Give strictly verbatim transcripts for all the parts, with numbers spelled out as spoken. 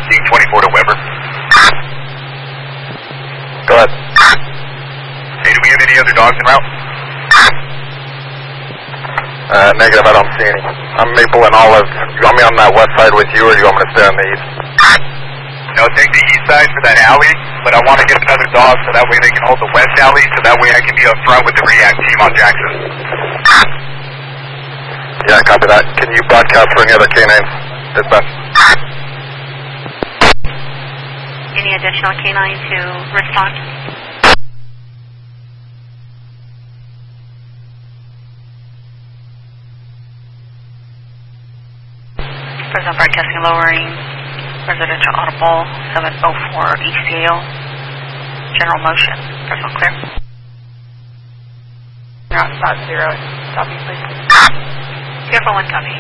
King twenty-four to Weber. Go ahead. Hey, do we have any other dogs en route? Uh, negative, I don't see any. I'm Maple and Olive. You want me on that west side with you, or do you want me to stay on the east? No, take the east side for that alley, but I want to get another dog so that way they can hold the west alley, so that way I can be up front with the react team on Jackson. Yeah, copy that. Can you broadcast for any other canines? Dispatch. Any additional canine to respond? Present broadcasting lowering, residential audible, seven oh four E C L, general motion, personal clear. You're on spot zero, copy please. Careful one copy.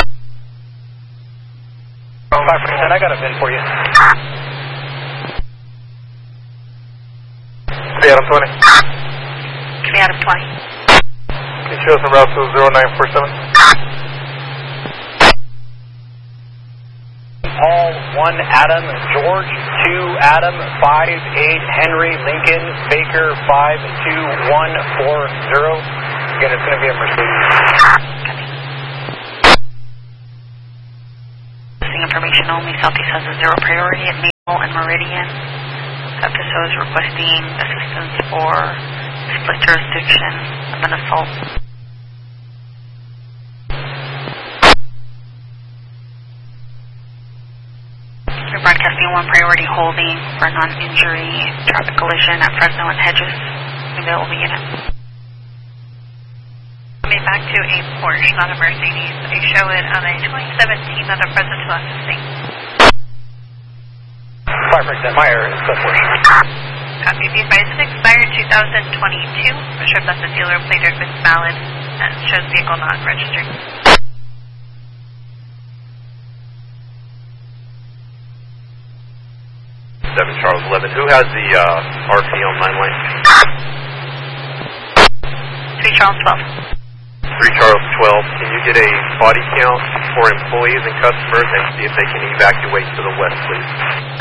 Oh, five percent, I got a V I N for you. Hey, Adam twenty. Give me Adam twenty. Can you show us in route to zero nine four seven? Paul, one Adam, George, two Adam, five eight Henry, Lincoln, Baker, five two one four zero. Again, it's going to be a Mercedes. Missing information only. Southeast has a zero priority at Maple and Meridian. F S O is requesting assistance for split jurisdiction of an assault. We're broadcasting one priority holding for non-injury traffic collision at Fresno and Hedges. Available unit. Coming back to a Porsche, not a Mercedes. I show it on a twenty seventeen that are present to us. five percent Meyer is the Porsche. Copy. Be advised, it expired two thousand twenty-two. I'm sure if that's a dealer plate or if it's valid. And shows vehicle not registered. seven Charles eleven. Who has the uh, R P on line line? three Charles twelve. three Charles twelve. Can you get a body count for employees and customers and see if they can evacuate to the west, please?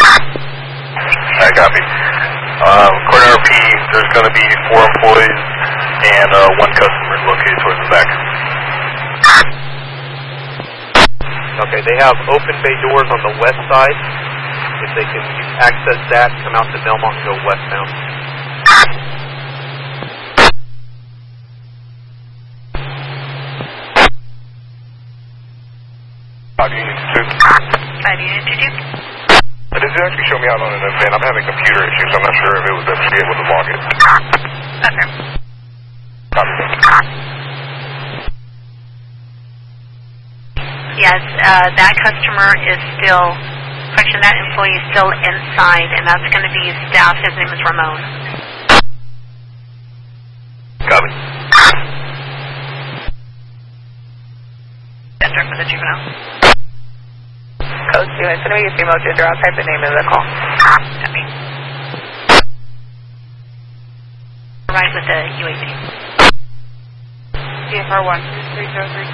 I copy. Um, according to R P, there's going to be four employees and uh, one customer located towards the back. Okay, they have open bay doors on the west side. If they can access that, come out to Belmont and go westbound. Five units two. Five unit two two. It did actually show me out on an event. I'm having computer issues. I'm not sure if it was actually able to log it. Okay. Yes, uh, that customer is still, correction, that employee is still inside, and that's going to be staff. His name is Ramon. Copy. Enter for the juvenile. Code two, it's going to be a female gender. I'll type the name of the call. Copy. Right with the U A V. C F R one three zero three.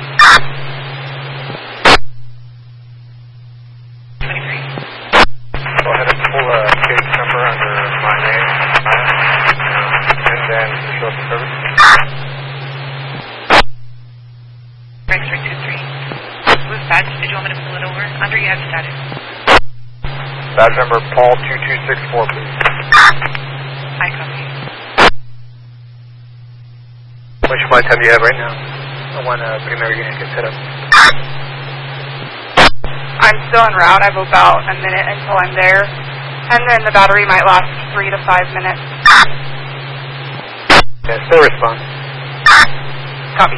twenty-three. Go ahead and pull a case number under my name, and then show us the service. Rex three two three. Who's badge? Did you want me to pull it over? Under you have status. Badge number Paul two two six four, please. I copy. How much flight time do you have right now? I want a primary unit to set up. I'm still en route. I have about a minute until I'm there. And then the battery might last three to five minutes. Yeah, still respond. Copy.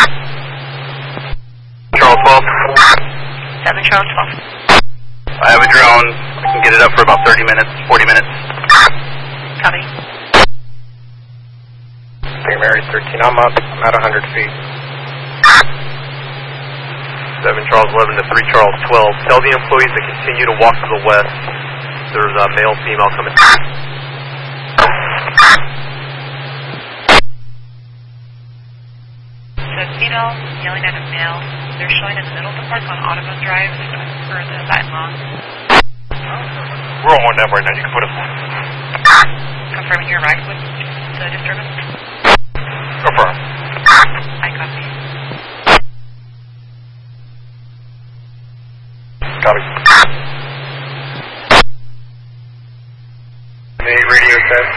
Charles twelve. seven Charles twelve. I have a drone. I can get it up for about thirty minutes, forty minutes. Copy. Primary thirteen, I'm up. I'm at one hundred feet. seven Charles eleven to three Charles twelve. Tell the employees to continue to walk to the west. There's a male, female coming. So female yelling at a male. They're showing in the middle of the park on Audubon Drive for the that long. We're on one number right now. You can put us on. Confirming your ride with the disturbance. Confirm. I copy. Copy. Any radio test?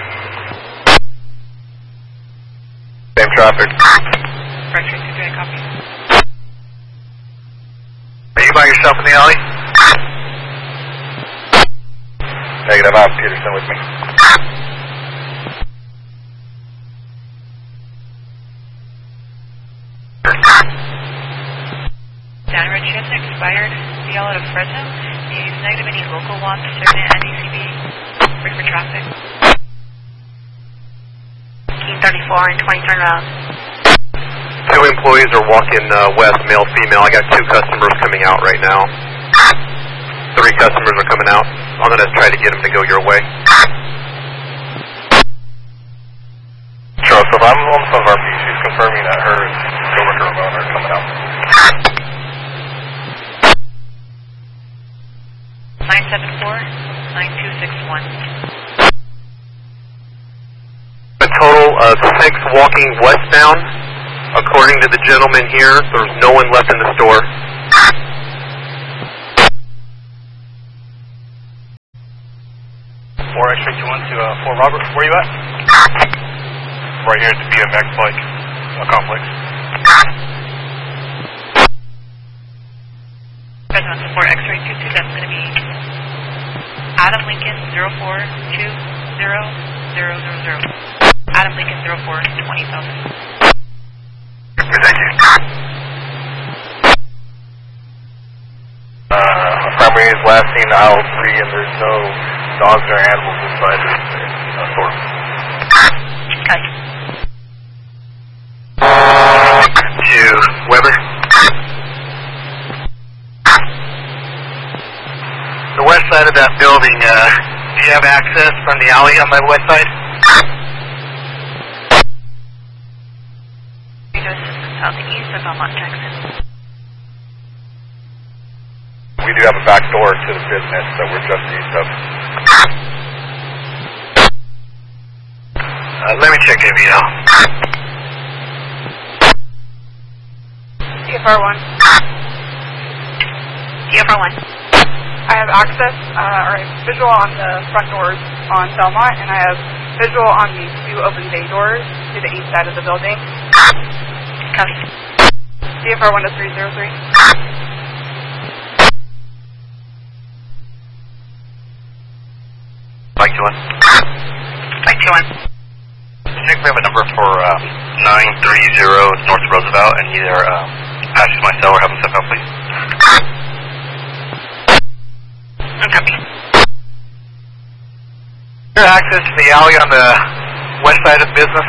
Same traffic. Right train two three, I copy. Are you by yourself in the alley? Negative, I have Peterson with me. Downward shift expired. C L out of Fresno. Use negative any local walks, certain and A C B. Break for traffic. King thirty-four and twenty turnaround. Two employees are walking uh, west, male, female. I got two customers coming out right now. Three customers are coming out. I'm going to try to get them to go your way. Joseph, I'm on some of our P Cs confirming that her and coworker Ramona are coming out. nine seven four, nine two six one. A total of six walking westbound. According to the gentleman here, there's no one left in the store. four X ray two one to uh, four Robert. Where you at? Right here at the B M X like uh, complex. Fresno four X ray two two, that's going to be Adam Lincoln zero four two zero zero zero zero. Adam Lincoln zero four twenty thousand. Thank you. Uh, primary is last seen aisle three, and there's no dogs or animals inside the uh, store. Cut. To Weber. The west side of that building, uh, do you have access from the alley on the west side? Southeast of Belmont, Jackson. We do have a back door to the business that we're just east of. Uh, let me check it, you know. D F R one. D F R one. I have access, uh, or I have visual on the front doors on Belmont, and I have visual on the two open bay doors to the east side of the building. Copy. D F R one to three zero three. Mike two one. Mike two one. I think we have a number for uh, nine three zero North Roosevelt, and either uh, Ashley, myself, or have them sent out, please. Copy. Your access to the alley on the west side of the business?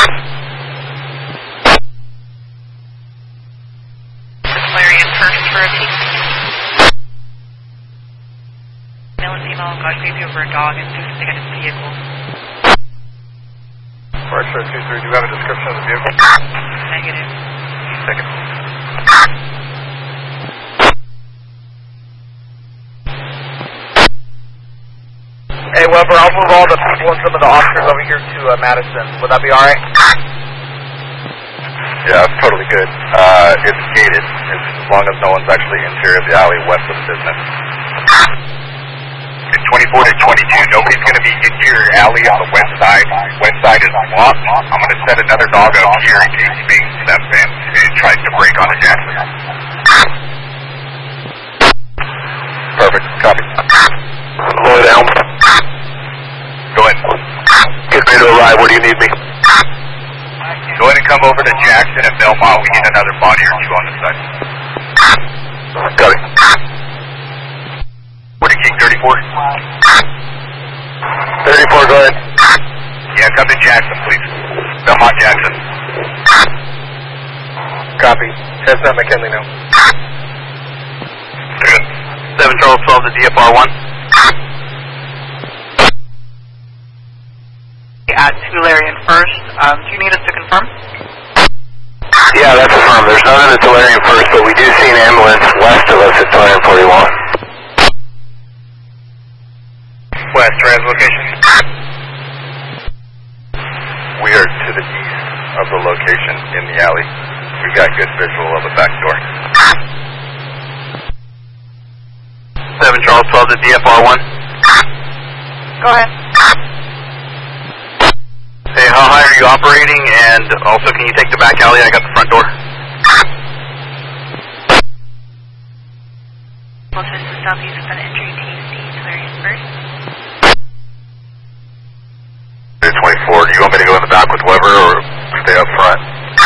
Valerian first for a peek. Male and female got creepy over a dog and just pick up his vehicle. four X ray two three, do you have a description of the vehicle? Negative. Second. Hey, Weber, I'll move all the people and some of the officers over here to uh, Madison. Would that be all right? Yeah, it's totally good. Uh, it's gated, as long as no one's actually interior of the alley west of the business. In twenty-four to twenty-two, nobody's going to be interior alley on the west side. West side is locked. I'm going to set another dog up here in case he makes steps in and tries to break on a Jackson. Perfect. Copy. Slow down. Go ahead. Get me to a ride. Where do you need me? Go ahead and come over to Jackson and Belmont. We get another body or two on the side. Got it. Where to King thirty-four? thirty-four, go ahead. Yeah, come to Jackson, please. Belmont, Jackson. Copy. Chestnut McKinley now. Good. seven twelve twelve to D F R one. At Tularian first. Um, do you need us to confirm? Yeah, that's confirmed. There's none at the Tularian first, but we do see an ambulance west of us at Tularian forty-one. Perez location. We are to the east of the location in the alley. We've got good visual of the back door. seven Charles twelve to D F R one. Go ahead. Hey, how high are you operating? And also, can you take the back alley? I got the front door. Closest to southeast of that entry, T C, Clarion first. twenty-four, do you want me to go in the back with Weber or stay up front?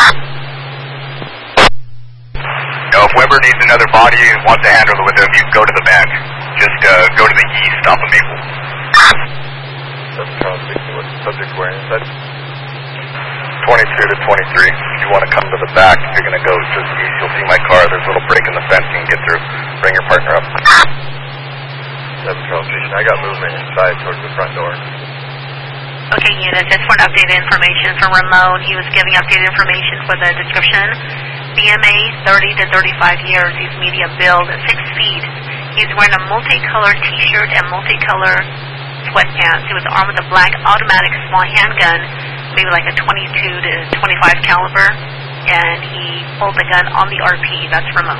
No, if Weber needs another body and wants to handle it with him, you can go to the back. Just uh, go to the east off of Maple. seven Charles sixty, what's the subject wearing? That's twenty-two to twenty-three. If you want to come to the back, if you're going to go to the east, you'll see my car. There's a little break in the fence you can get through. Bring your partner up. seven Charles sixty, I got movement inside towards the front door. Okay, unit, just for an updated information for Ramon, he was giving updated information for the description. B M A, thirty to thirty-five years, he's medium build, six feet. He's wearing a multicolored t-shirt and multicolored sweatpants. He was armed with a black automatic small handgun, maybe like a twenty-two to twenty-five caliber, and he pulled the gun on the R P. That's Ramon.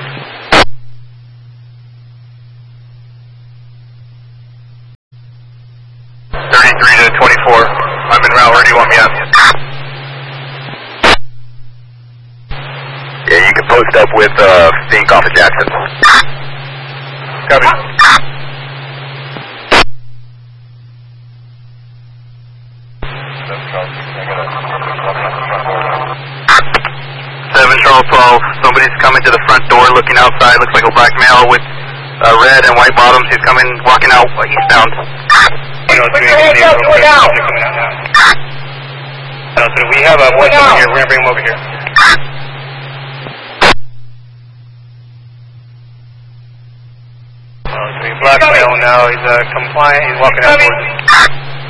thirty-three to twenty-four. I'm en route. Where do you want me at? Yeah, you can post up with uh, Fink off of Jackson. Copy. seven Charles twelve. Somebody's coming to the front door looking outside. Looks like a black male with uh, red and white bottoms. He's coming, walking out uh, eastbound. Put your hands up, go down. We have a voice over here. We're going to bring him over here. Uh, so he's black male now. He's uh, compliant. He's walking out towards us.